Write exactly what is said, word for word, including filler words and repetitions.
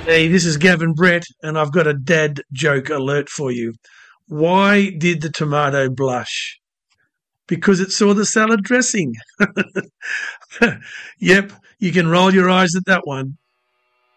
Hey, this is Gavin Brett, and I've got a dad joke alert for you. Why did the tomato blush? Because it saw the salad dressing. Yep, you can roll your eyes at that one.